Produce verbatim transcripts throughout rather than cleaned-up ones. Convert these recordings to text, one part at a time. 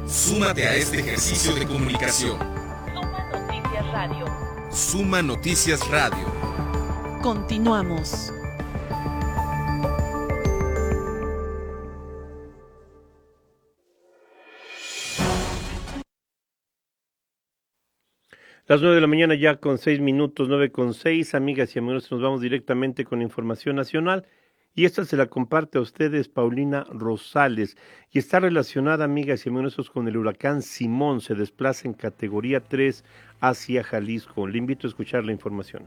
Súmate a este ejercicio de comunicación. Suma Noticias Radio. Suma Noticias Radio. Continuamos. Las nueve de la mañana ya con seis minutos, nueve con seis, amigas y amigos, nos vamos directamente con información nacional y esta se la comparte a ustedes Paulina Rosales y está relacionada, amigas y amigos, con el huracán Simón, se desplaza en categoría tres hacia Jalisco. Le invito a escuchar la información.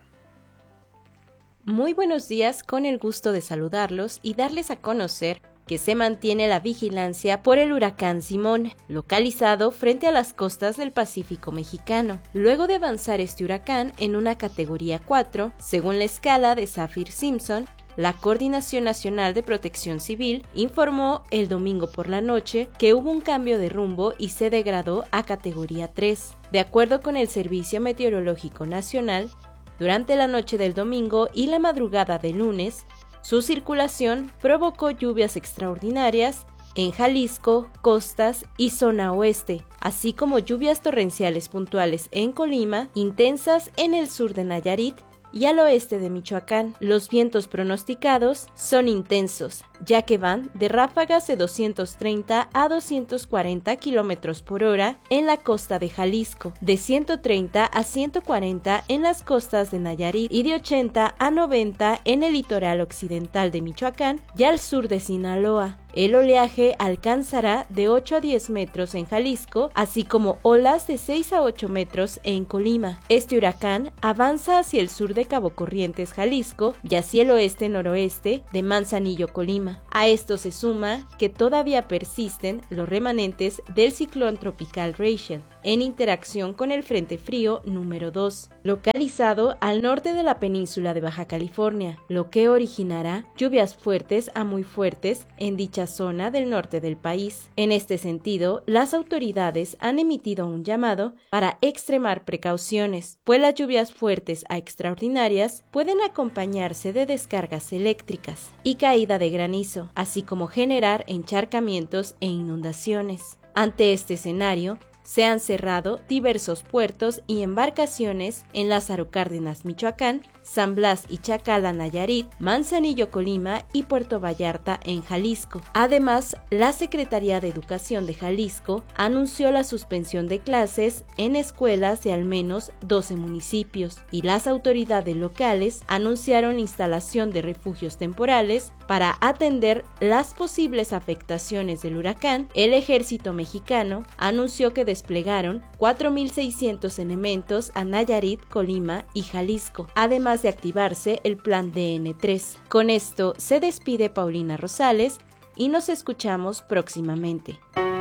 Muy buenos días, con el gusto de saludarlos y darles a conocer que se mantiene la vigilancia por el huracán Simón, localizado frente a las costas del Pacífico mexicano. Luego de avanzar este huracán en una categoría cuatro, según la escala de Saffir-Simpson, la Coordinación Nacional de Protección Civil informó el domingo por la noche que hubo un cambio de rumbo y se degradó a categoría tres. De acuerdo con el Servicio Meteorológico Nacional, durante la noche del domingo y la madrugada del lunes, su circulación provocó lluvias extraordinarias en Jalisco, costas y zona oeste, así como lluvias torrenciales puntuales en Colima, intensas en el sur de Nayarit y al oeste de Michoacán. Los vientos pronosticados son intensos, ya que van de ráfagas de doscientos treinta a doscientos cuarenta kilómetros por hora en la costa de Jalisco, de ciento treinta a ciento cuarenta en las costas de Nayarit y de ochenta a noventa en el litoral occidental de Michoacán y al sur de Sinaloa. El oleaje alcanzará de ocho a diez metros en Jalisco, así como olas de seis a ocho metros en Colima. Este huracán avanza hacia el sur de Cabo Corrientes, Jalisco, y hacia el oeste-noroeste de Manzanillo, Colima. A esto se suma que todavía persisten los remanentes del ciclón tropical Rachel, en interacción con el Frente Frío número dos, localizado al norte de la península de Baja California, lo que originará lluvias fuertes a muy fuertes en dicha zona del norte del país. En este sentido, las autoridades han emitido un llamado para extremar precauciones, pues las lluvias fuertes a extraordinarias pueden acompañarse de descargas eléctricas y caída de granizo, así como generar encharcamientos e inundaciones. Ante este escenario, se han cerrado diversos puertos y embarcaciones en Lázaro Cárdenas, Michoacán, San Blas y Chacala, Nayarit, Manzanillo, Colima y Puerto Vallarta en Jalisco. Además, la Secretaría de Educación de Jalisco anunció la suspensión de clases en escuelas de al menos doce municipios y las autoridades locales anunciaron la instalación de refugios temporales para atender las posibles afectaciones del huracán. El ejército mexicano anunció que desplegaron cuatro mil seiscientos elementos a Nayarit, Colima y Jalisco, además de activarse el plan D N tres. Con esto se despide Paulina Rosales y nos escuchamos próximamente.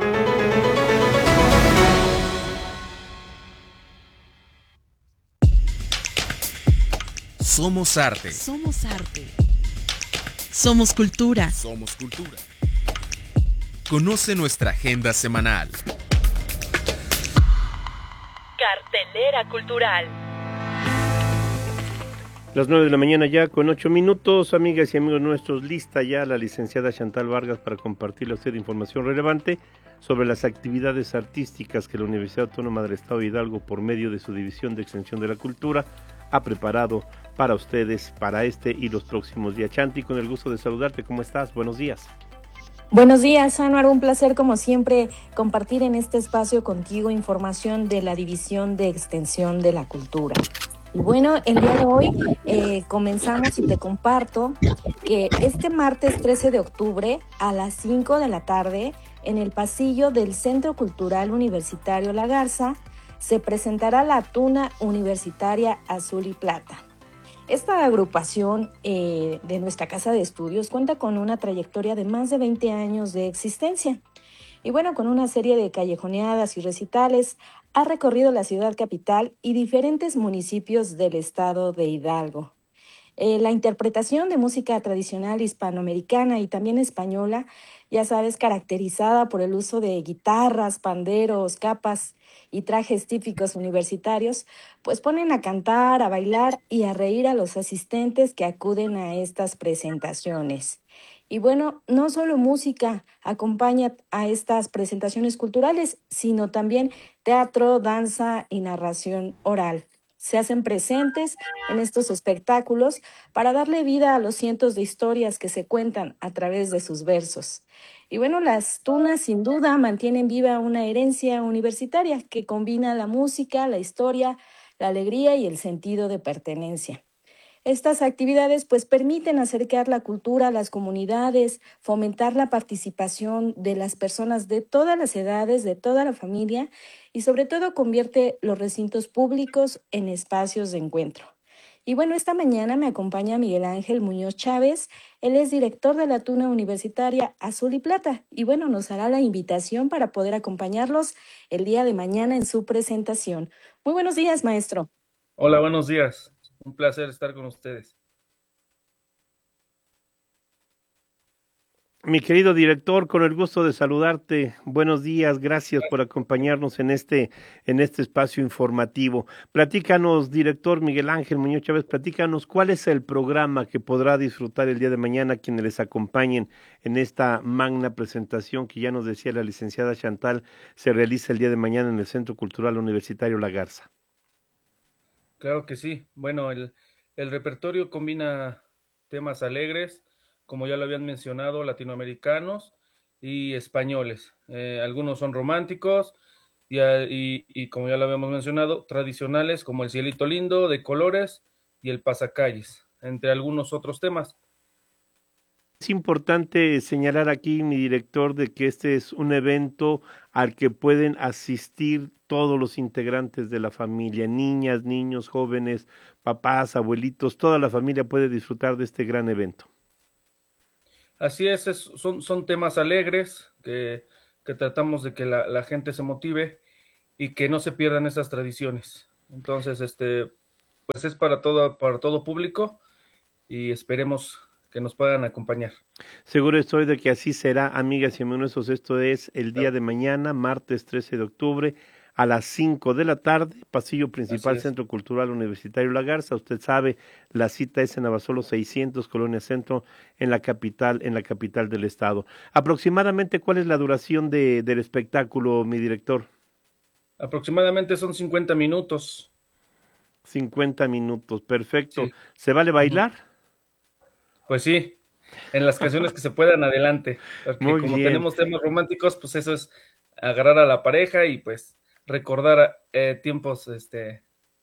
Somos arte. Somos arte. Somos cultura. Somos cultura. Conoce nuestra agenda semanal. Cartelera cultural. Las nueve de la mañana ya con ocho minutos, amigas y amigos nuestros, lista ya la licenciada Chantal Vargas para compartirle a usted información relevante sobre las actividades artísticas que la Universidad Autónoma del Estado de Hidalgo, por medio de su División de Extensión de la Cultura, ha preparado para ustedes para este y los próximos días. Chanti, con el gusto de saludarte, ¿cómo estás? Buenos días. Buenos días, Anuar, un placer como siempre compartir en este espacio contigo información de la División de Extensión de la Cultura. Y bueno, el día de hoy eh, comenzamos y te comparto que este martes trece de octubre a las cinco de la tarde en el pasillo del Centro Cultural Universitario La Garza se presentará la Tuna Universitaria Azul y Plata. Esta agrupación eh, de nuestra casa de estudios cuenta con una trayectoria de más de veinte años de existencia. Y bueno, con una serie de callejoneadas y recitales, ha recorrido la ciudad capital y diferentes municipios del estado de Hidalgo. Eh, la interpretación de música tradicional hispanoamericana y también española, ya sabes, caracterizada por el uso de guitarras, panderos, capas y trajes típicos universitarios, pues ponen a cantar, a bailar y a reír a los asistentes que acuden a estas presentaciones. Y bueno, no solo música acompaña a estas presentaciones culturales, sino también teatro, danza y narración oral. Se hacen presentes en estos espectáculos para darle vida a los cientos de historias que se cuentan a través de sus versos. Y bueno, las tunas sin duda mantienen viva una herencia universitaria que combina la música, la historia, la alegría y el sentido de pertenencia. Estas actividades pues permiten acercar la cultura a las comunidades, fomentar la participación de las personas de todas las edades, de toda la familia y sobre todo convierte los recintos públicos en espacios de encuentro. Y bueno, esta mañana me acompaña Miguel Ángel Muñoz Chávez, él es director de la Tuna Universitaria Azul y Plata y bueno, nos hará la invitación para poder acompañarlos el día de mañana en su presentación. Muy buenos días, maestro. Hola, buenos días. Un placer estar con ustedes. Mi querido director, con el gusto de saludarte. Buenos días, gracias por acompañarnos en este, en este espacio informativo. Platícanos, director Miguel Ángel Muñoz Chávez, platícanos cuál es el programa que podrá disfrutar el día de mañana quienes les acompañen en esta magna presentación que ya nos decía la licenciada Chantal, se realiza el día de mañana en el Centro Cultural Universitario La Garza. Claro que sí. Bueno, el, el repertorio combina temas alegres, como ya lo habían mencionado, latinoamericanos y españoles. Eh, algunos son románticos y, y, y, como ya lo habíamos mencionado, tradicionales como El Cielito Lindo, De Colores y El Pasacalles, entre algunos otros temas. Es importante señalar aquí, mi director, de que este es un evento al que pueden asistir todos los integrantes de la familia, niñas, niños, jóvenes, papás, abuelitos, toda la familia puede disfrutar de este gran evento. Así es, es son, son temas alegres que, que tratamos de que la, la gente se motive y que no se pierdan esas tradiciones. Entonces, este, pues es para todo, para todo público y esperemos que nos puedan acompañar. Seguro estoy de que así será, amigas y amigos. Esto es el día de mañana, martes trece de octubre, a las cinco de la tarde, pasillo principal, Centro Cultural Universitario La Garza. Usted sabe, la cita es en Abasolo seiscientos, Colonia Centro, en la capital, en la capital del estado. Aproximadamente, ¿cuál es la duración de, del espectáculo, mi director? Aproximadamente son cincuenta minutos. cincuenta minutos, perfecto. Sí. ¿Se vale bailar? Pues sí, en las canciones que se puedan, adelante. Porque Muy como bien. tenemos temas románticos, pues eso es agarrar a la pareja y pues recordar eh, tiempos, este,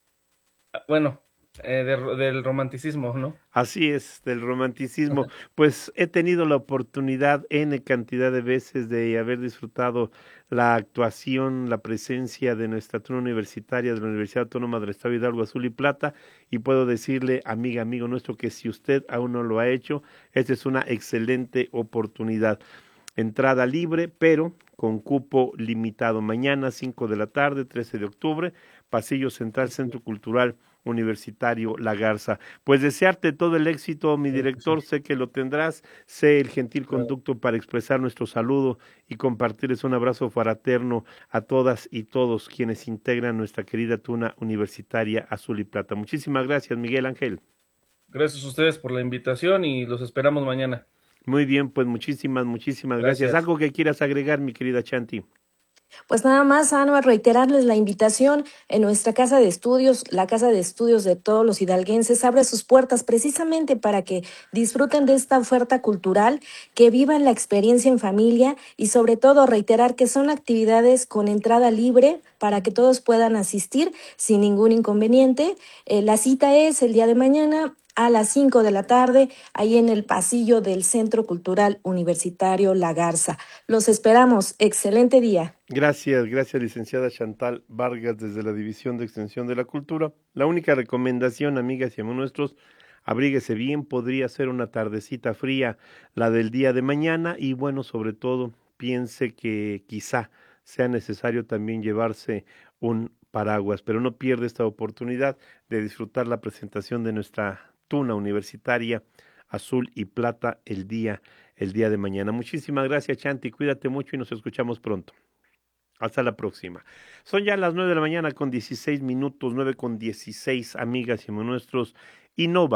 bueno, eh, de, del romanticismo, ¿no? Así es, del romanticismo. Pues he tenido la oportunidad N cantidad de veces de haber disfrutado la actuación, la presencia de nuestra tuna universitaria de la Universidad Autónoma del Estado de Hidalgo, Azul y Plata, y puedo decirle, amiga, amigo nuestro, que si usted aún no lo ha hecho, esta es una excelente oportunidad. Entrada libre, pero con cupo limitado. Mañana, cinco de la tarde, trece de octubre, Pasillo Central, Centro Cultural Universitario La Garza. Pues desearte todo el éxito, mi director, sé que lo tendrás, sé el gentil conducto para expresar nuestro saludo y compartirles un abrazo fraterno a todas y todos quienes integran nuestra querida Tuna Universitaria Azul y Plata. Muchísimas gracias, Miguel Ángel. Gracias a ustedes por la invitación y los esperamos mañana. Muy bien, pues muchísimas, muchísimas gracias. gracias. ¿Algo que quieras agregar, mi querida Chanti? Pues nada más, Ana, reiterarles la invitación en nuestra casa de estudios, la casa de estudios de todos los hidalguenses, abre sus puertas precisamente para que disfruten de esta oferta cultural, que vivan la experiencia en familia y sobre todo reiterar que son actividades con entrada libre para que todos puedan asistir sin ningún inconveniente. Eh, la cita es el día de mañana a las cinco de la tarde, ahí en el pasillo del Centro Cultural Universitario La Garza. Los esperamos. Excelente día. Gracias, gracias, licenciada Chantal Vargas, desde la División de Extensión de la Cultura. La única recomendación, amigas y amigos nuestros, abríguese bien, podría ser una tardecita fría la del día de mañana y bueno, sobre todo, piense que quizá sea necesario también llevarse un paraguas, pero no pierde esta oportunidad de disfrutar la presentación de nuestra Tuna Universitaria Azul y Plata el día, el día de mañana. Muchísimas gracias, Chanti, cuídate mucho y nos escuchamos pronto. Hasta la próxima. Son ya las nueve de la mañana con dieciséis minutos, nueve con dieciséis, amigas y nuestros. Innova,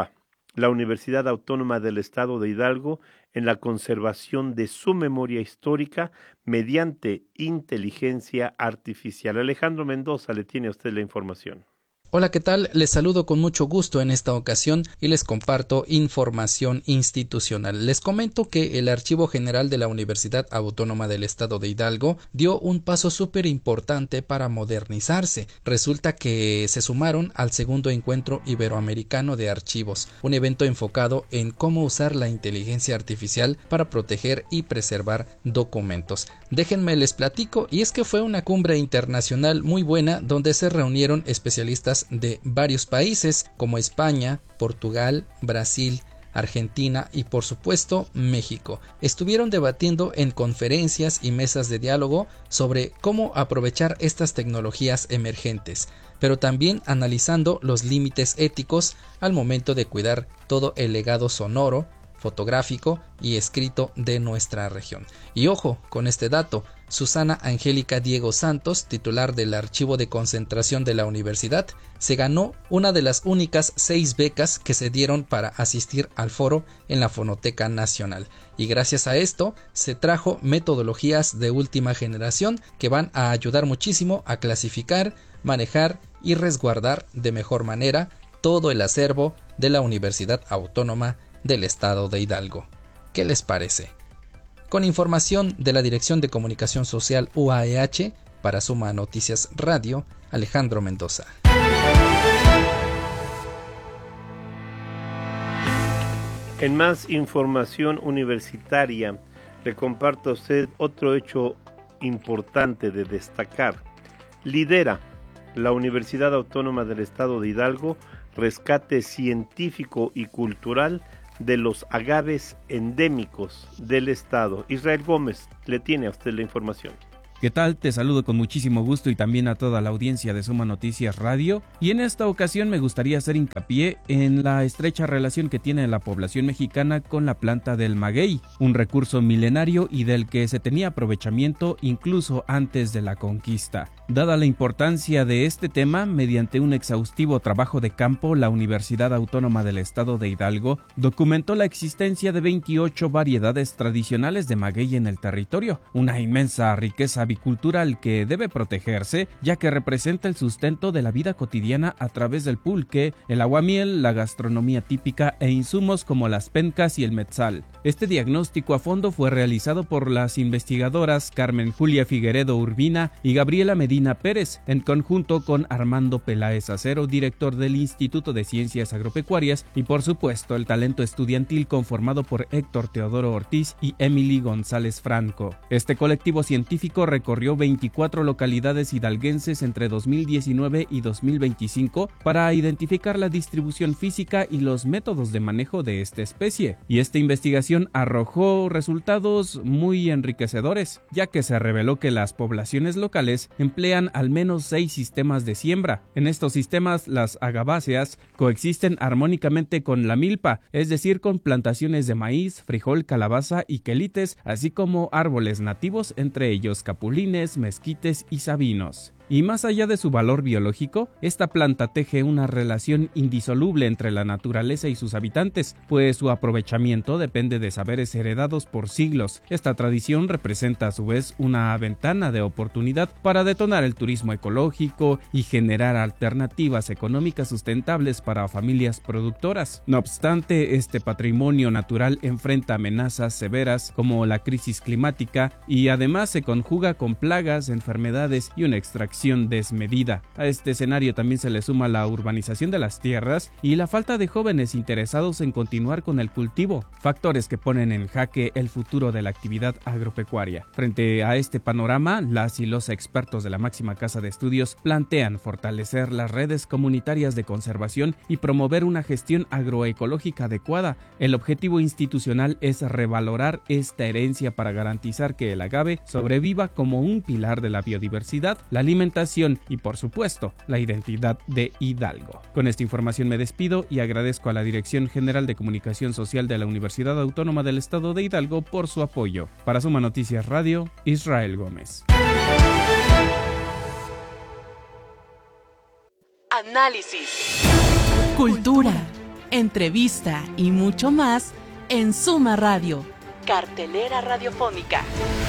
la Universidad Autónoma del Estado de Hidalgo en la conservación de su memoria histórica mediante inteligencia artificial. Alejandro Mendoza, le tiene a usted la información. Hola, ¿qué tal? Les saludo con mucho gusto en esta ocasión y les comparto información institucional. Les comento que el Archivo General de la Universidad Autónoma del Estado de Hidalgo dio un paso súper importante para modernizarse. Resulta que se sumaron al segundo encuentro iberoamericano de archivos, un evento enfocado en cómo usar la inteligencia artificial para proteger y preservar documentos. Déjenme les platico, y es que fue una cumbre internacional muy buena donde se reunieron especialistas de varios países como España, Portugal, Brasil, Argentina y por supuesto México. Estuvieron debatiendo en conferencias y mesas de diálogo sobre cómo aprovechar estas tecnologías emergentes, pero también analizando los límites éticos al momento de cuidar todo el legado sonoro, fotográfico y escrito de nuestra región. Y ojo con este dato, Susana Angélica Diego Santos, titular del Archivo de Concentración de la Universidad, se ganó una de las únicas seis becas que se dieron para asistir al foro en la Fonoteca Nacional. Y gracias a esto se trajo metodologías de última generación que van a ayudar muchísimo a clasificar, manejar y resguardar de mejor manera todo el acervo de la Universidad Autónoma del Estado de Hidalgo. ¿Qué les parece? Con información de la Dirección de Comunicación Social U A E H, para Suma Noticias Radio, Alejandro Mendoza. En más información universitaria, le comparto a usted otro hecho importante de destacar. Lidera la Universidad Autónoma del Estado de Hidalgo rescate científico y cultural de los agaves endémicos del estado. Israel Gómez, le tiene a usted la información. ¿Qué tal? Te saludo con muchísimo gusto y también a toda la audiencia de Suma Noticias Radio. Y en esta ocasión me gustaría hacer hincapié en la estrecha relación que tiene la población mexicana con la planta del maguey, un recurso milenario y del que se tenía aprovechamiento incluso antes de la conquista. Dada la importancia de este tema, mediante un exhaustivo trabajo de campo, la Universidad Autónoma del Estado de Hidalgo documentó la existencia de veintiocho variedades tradicionales de maguey en el territorio, una inmensa riqueza avicultural que debe protegerse, ya que representa el sustento de la vida cotidiana a través del pulque, el aguamiel, la gastronomía típica e insumos como las pencas y el metzal. Este diagnóstico a fondo fue realizado por las investigadoras Carmen Julia Figueredo Urbina y Gabriela Medina Pérez, en conjunto con Armando Peláez Acero, director del Instituto de Ciencias Agropecuarias, y por supuesto el talento estudiantil conformado por Héctor Teodoro Ortiz y Emily González Franco. Este colectivo científico recorrió veinticuatro localidades hidalguenses entre dos mil diecinueve y dos mil veinticinco para identificar la distribución física y los métodos de manejo de esta especie, y esta investigación arrojó resultados muy enriquecedores, ya que se reveló que las poblaciones locales emplean al menos seis sistemas de siembra. En estos sistemas, las agaváceas coexisten armónicamente con la milpa, es decir, con plantaciones de maíz, frijol, calabaza y quelites, así como árboles nativos, entre ellos capulines, mezquites y sabinos. Y más allá de su valor biológico, esta planta teje una relación indisoluble entre la naturaleza y sus habitantes, pues su aprovechamiento depende de saberes heredados por siglos. Esta tradición representa a su vez una ventana de oportunidad para detonar el turismo ecológico y generar alternativas económicas sustentables para familias productoras. No obstante, este patrimonio natural enfrenta amenazas severas como la crisis climática y además se conjuga con plagas, enfermedades y una extracción desmedida. A este escenario también se le suma la urbanización de las tierras y la falta de jóvenes interesados en continuar con el cultivo, factores que ponen en jaque el futuro de la actividad agropecuaria. Frente a este panorama, las y los expertos de la máxima casa de estudios plantean fortalecer las redes comunitarias de conservación y promover una gestión agroecológica adecuada. El objetivo institucional es revalorar esta herencia para garantizar que el agave sobreviva como un pilar de la biodiversidad, la alimentación y por supuesto la identidad de Hidalgo. Con esta información me despido y agradezco a la Dirección General de Comunicación Social de la Universidad Autónoma del Estado de Hidalgo por su apoyo. Para Suma Noticias Radio, Israel Gómez. Análisis. Cultura. entrevista y mucho más en Suma Radio, cartelera radiofónica.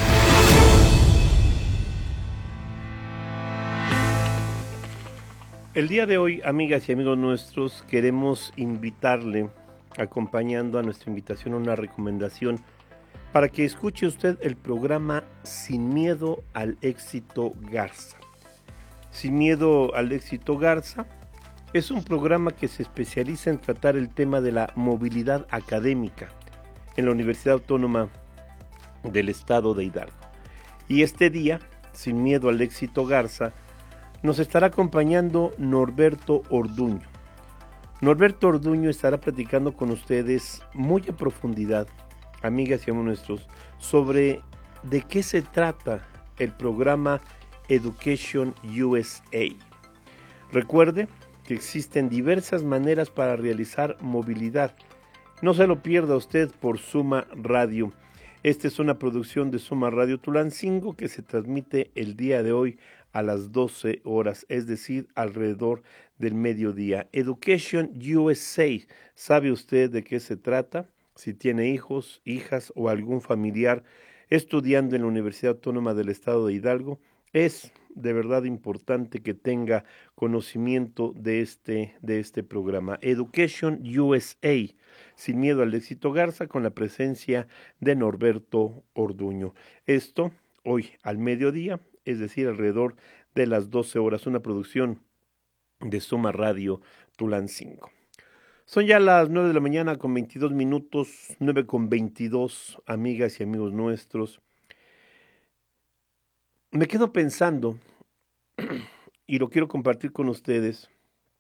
El día de hoy, amigas y amigos nuestros, queremos invitarle, acompañando a nuestra invitación, a una recomendación para que escuche usted el programa Sin Miedo al Éxito Garza. Sin Miedo al Éxito Garza es un programa que se especializa en tratar el tema de la movilidad académica en la Universidad Autónoma del Estado de Hidalgo. Y este día, Sin Miedo al Éxito Garza, nos estará acompañando Norberto Orduño. Norberto Orduño estará platicando con ustedes muy a profundidad, amigas y amigos nuestros, sobre de qué se trata el programa Education U S A. Recuerde que existen diversas maneras para realizar movilidad. No se lo pierda usted por Suma Radio. Esta es una producción de Suma Radio Tulancingo que se transmite el día de hoy a las doce horas, es decir, alrededor del mediodía. Education U S A. ¿Sabe usted de qué se trata? Si tiene hijos, hijas o algún familiar estudiando en la Universidad Autónoma del Estado de Hidalgo, es de verdad importante que tenga conocimiento de este, de este programa. Education U S A, Sin Miedo al Éxito Garza, con la presencia de Norberto Orduño. Esto hoy al mediodía, es decir, alrededor de las doce horas, una producción de Suma Radio Tulancingo. Son ya las nueve de la mañana con veintidós minutos, nueve con veintidós, amigas y amigos nuestros. Me quedo pensando, y lo quiero compartir con ustedes,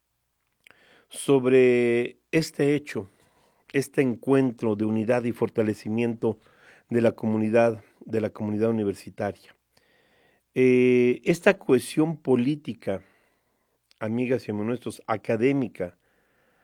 sobre este hecho, este encuentro de unidad y fortalecimiento de la comunidad, de la comunidad universitaria. Eh, esta cohesión política, amigas y amigos nuestros, académica,